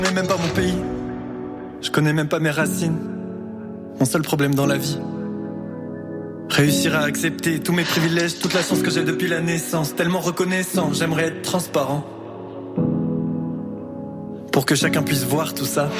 Je connais même pas mon pays. Je connais même pas mes racines. Mon seul problème dans la vie. Réussir à accepter tous mes privilèges, toute la chance que j'ai depuis la naissance. Tellement reconnaissant, j'aimerais être transparent. Pour que chacun puisse voir tout ça.